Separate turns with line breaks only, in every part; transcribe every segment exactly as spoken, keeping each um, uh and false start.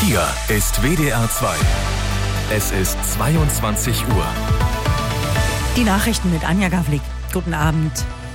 Hier ist W D R zwei. Es ist zweiundzwanzig Uhr.
Die Nachrichten mit Anja Gavlik. Guten Abend.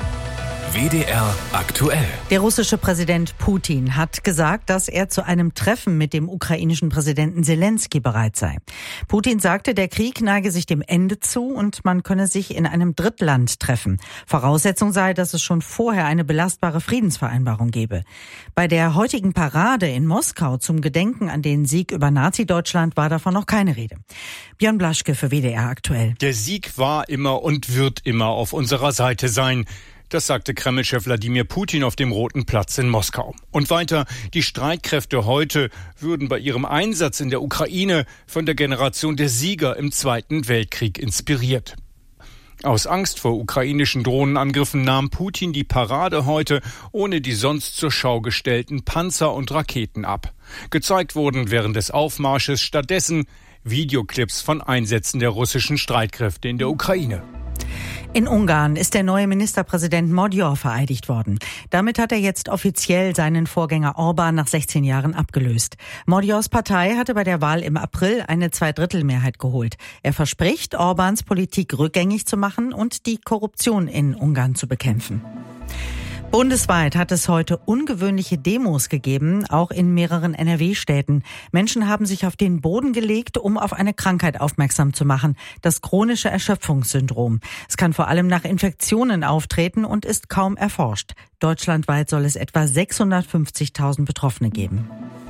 W D R aktuell.
Der russische Präsident Putin hat gesagt, dass er zu einem Treffen mit dem ukrainischen Präsidenten Selenskyj bereit sei. Putin sagte, der Krieg neige sich dem Ende zu und man könne sich in einem Drittland treffen. Voraussetzung sei, dass es schon vorher eine belastbare Friedensvereinbarung gebe. Bei der heutigen Parade in Moskau zum Gedenken an den Sieg über Nazi-Deutschland war davon noch keine Rede. Björn Blaschke für W D R aktuell.
Der Sieg war immer und wird immer auf unserer Seite sein. Das sagte Kreml-Chef Wladimir Putin auf dem Roten Platz in Moskau. Und weiter, die Streitkräfte heute würden bei ihrem Einsatz in der Ukraine von der Generation der Sieger im Zweiten Weltkrieg inspiriert. Aus Angst vor ukrainischen Drohnenangriffen nahm Putin die Parade heute ohne die sonst zur Schau gestellten Panzer und Raketen ab. Gezeigt wurden während des Aufmarsches stattdessen Videoclips von Einsätzen der russischen Streitkräfte in der Ukraine.
In Ungarn ist der neue Ministerpräsident Magyar vereidigt worden. Damit hat er jetzt offiziell seinen Vorgänger Orbán nach sechzehn Jahren abgelöst. Magyars Partei hatte bei der Wahl im April eine Zweidrittelmehrheit geholt. Er verspricht, Orbáns Politik rückgängig zu machen und die Korruption in Ungarn zu bekämpfen. Bundesweit hat es heute ungewöhnliche Demos gegeben, auch in mehreren N R W-Städten. Menschen haben sich auf den Boden gelegt, um auf eine Krankheit aufmerksam zu machen, das chronische Erschöpfungssyndrom. Es kann vor allem nach Infektionen auftreten und ist kaum erforscht. Deutschlandweit soll es etwa sechshundertfünfzigtausend Betroffene geben.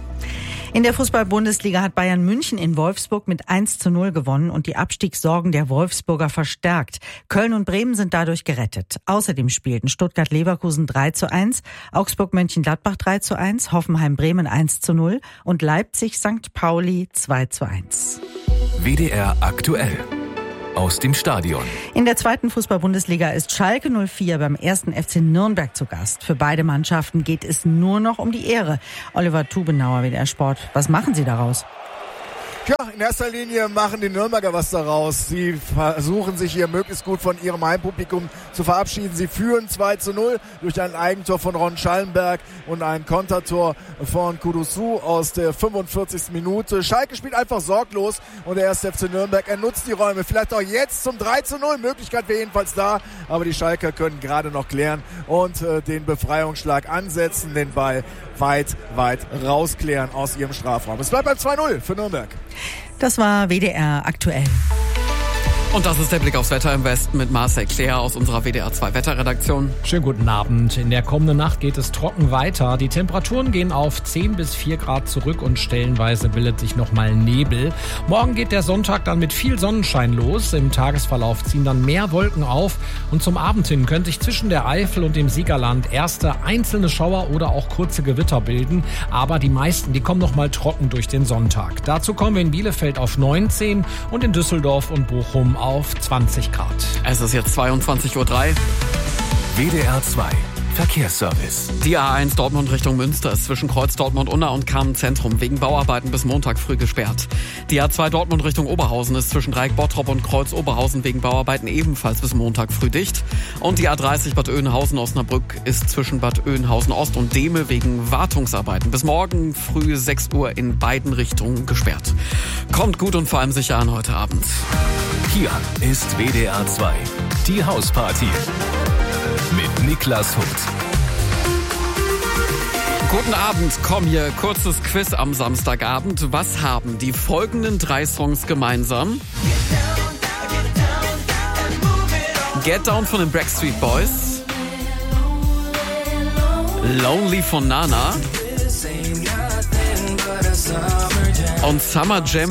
In der Fußball-Bundesliga hat Bayern München in Wolfsburg mit eins zu null gewonnen und die Abstiegssorgen der Wolfsburger verstärkt. Köln und Bremen sind dadurch gerettet. Außerdem spielten Stuttgart-Leverkusen drei zu eins, Augsburg-Mönchengladbach drei zu eins, Hoffenheim-Bremen eins zu null und Leipzig-Sankt Pauli zwei zu eins.
W D R aktuell. Aus dem Stadion.
In der zweiten Fußball-Bundesliga ist Schalke null vier beim ersten F C Nürnberg zu Gast. Für beide Mannschaften geht es nur noch um die Ehre. Oliver Tubenauer, W D R Sport. Was machen Sie daraus?
Ja, in erster Linie machen die Nürnberger was daraus. Sie versuchen sich hier möglichst gut von ihrem Heimpublikum zu verabschieden. Sie führen zwei zu null durch ein Eigentor von Ron Schallenberg und ein Kontertor von Kudusu aus der fünfundvierzigsten Minute. Schalke spielt einfach sorglos und der erste F C Nürnberg, er nutzt die Räume. Vielleicht auch jetzt zum drei zu null. Möglichkeit wäre jedenfalls da, aber die Schalker können gerade noch klären und äh, den Befreiungsschlag ansetzen, den Ball weit, weit rausklären aus ihrem Strafraum. Es bleibt beim zwei null für Nürnberg.
Das war W D R aktuell.
Und das ist der Blick aufs Wetter im Westen mit Marcel Claire aus unserer W D R zwei Wetterredaktion.
Schönen guten Abend. In der kommenden Nacht geht es trocken weiter. Die Temperaturen gehen auf zehn bis vier Grad zurück und stellenweise bildet sich nochmal Nebel. Morgen geht der Sonntag dann mit viel Sonnenschein los. Im Tagesverlauf ziehen dann mehr Wolken auf und zum Abend hin können sich zwischen der Eifel und dem Siegerland erste einzelne Schauer oder auch kurze Gewitter bilden. Aber die meisten, die kommen nochmal trocken durch den Sonntag. Dazu kommen wir in Bielefeld auf neunzehn und in Düsseldorf und Bochum auf zwanzig Grad.
Es ist jetzt zweiundzwanzig Uhr drei.
W D R zwei Verkehrsservice.
Die A eins Dortmund Richtung Münster ist zwischen Kreuz Dortmund-Unna und Carmen-Zentrum wegen Bauarbeiten bis Montag früh gesperrt. Die A zwei Dortmund Richtung Oberhausen ist zwischen Dreieck Bottrop und Kreuz Oberhausen wegen Bauarbeiten ebenfalls bis Montag früh dicht. Und die A dreißig Bad Oeynhausen-Osnabrück ist zwischen Bad Oeynhausen-Ost und Dehme wegen Wartungsarbeiten bis morgen früh sechs Uhr in beiden Richtungen gesperrt. Kommt gut und vor allem sicher an heute Abend.
Hier ist W D R zwei, die Hausparty mit Niklas Huth.
Guten Abend, komm hier, kurzes Quiz am Samstagabend. Was haben die folgenden drei Songs gemeinsam? Get Down von den Backstreet Boys, Lonely von Nana und Summer Jam